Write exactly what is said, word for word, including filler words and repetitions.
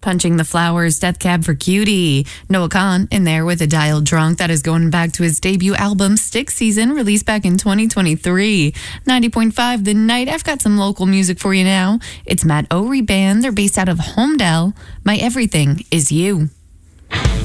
Punching the Flowers, Death Cab for Cutie. Noah Kahan in there with A Dial Drunk. That is going back to his debut album, Stick Season, released back in twenty twenty-three. ninety point five The Night. I've got some local music for you now. It's Matt O'Ree Band. They're based out of Holmdel. My Everything Is You.